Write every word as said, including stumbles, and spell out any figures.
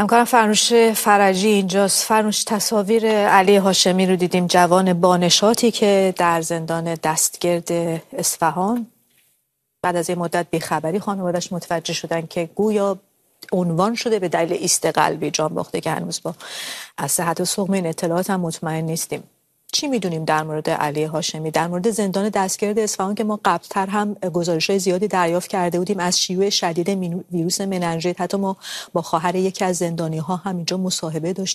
همکارم فرنوش فرجی اینجاست. فرنوش، تصاویر علی هاشمی رو دیدیم، جوان بانشاتی که در زندان دستگرد اصفهان بعد از این مدت بیخبری خانواده‌اش متوجه شدن که گویا عنوان شده به دلیل ایست قلبی جان باخته که هنوز با از صحت و سقم این اطلاعات هم مطمئن نیستیم. چی میدونیم در مورد علی هاشمی، در مورد زندان دستگرد اصفهان که ما قبلتر هم گزارش‌های زیادی دریافت کرده بودیم از شیوع شدید ویروس مننژیت؟ حتی ما با خواهر یکی از زندانی‌ها هم اینجا مصاحبه داشتیم.